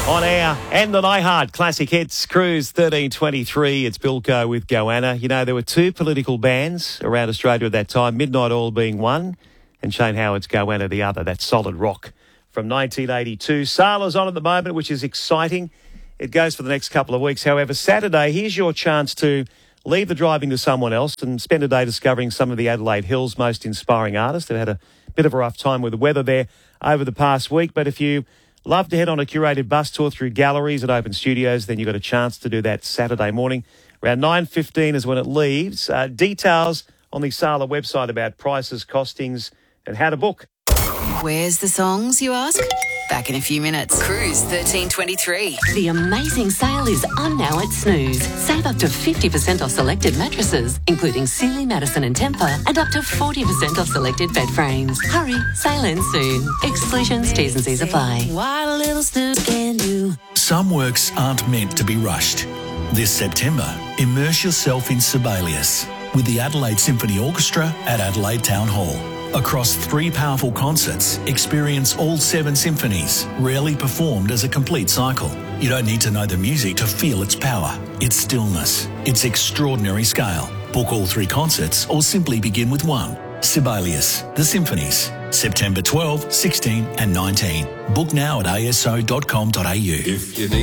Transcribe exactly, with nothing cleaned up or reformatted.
On air and on iHeart Classic Hits Cruise thirteen twenty-three. It's Bilko with Goanna. You know, there were two political bands around Australia at that time, Midnight Oil being one and Shane Howard's Goanna the other. That's solid rock from nineteen eighty-two. Sala's on at the moment, which is exciting. It goes for the next couple of weeks. However, Saturday, here's your chance to leave the driving to someone else and spend a day discovering some of the Adelaide Hills' most inspiring artists. They've had a bit of a rough time with the weather there over the past week, but if you love to head on a curated bus tour through galleries and open studios, then you've got a chance to do that Saturday morning. Around nine fifteen is when it leaves. Uh, details on the Sala website about prices, costings and how to book. Where's the songs, you ask? Back in a few minutes. Cruise thirteen twenty-three. The amazing sale is on now at Snooze. Save up to fifty percent off selected mattresses, including Sealy, Madison and Tempur, and up to forty percent off selected bed frames. Hurry, sale ends soon. Exclusions, T's and C's apply. What a little Snooze can do. Some works aren't meant to be rushed. This September, immerse yourself in Sibelius with the Adelaide Symphony Orchestra at Adelaide Town Hall. Across three powerful concerts, experience all seven symphonies, rarely performed as a complete cycle. You don't need to know the music to feel its power, its stillness, its extraordinary scale. Book all three concerts or simply begin with one. Sibelius, The Symphonies, September twelfth, sixteenth and nineteenth. Book now at a s o dot com dot a u.